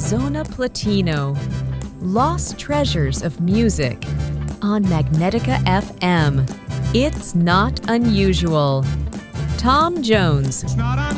Zona Platino, Lost Treasures of Music, on Magnetica FM. It's not unusual. Tom Jones.